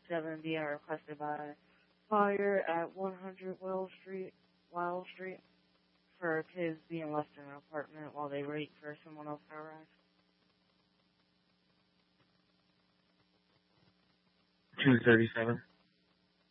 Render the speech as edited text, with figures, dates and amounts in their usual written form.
7 being requested by fire at 100 Weil Street, for kids being left in an apartment while they wait for someone else to arrive. 237.